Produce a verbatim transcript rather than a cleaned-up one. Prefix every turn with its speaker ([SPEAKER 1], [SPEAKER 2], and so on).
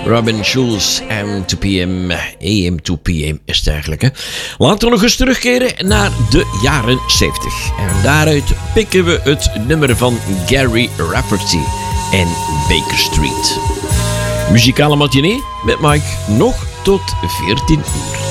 [SPEAKER 1] Robin Schulz, M two P M, A M two P M is het eigenlijk. Hè? Laten we nog eens terugkeren naar de jaren zeventig. En daaruit pikken we het nummer van Gary Rafferty en Baker Street. Muzikale matinee met Mike nog tot veertien uur.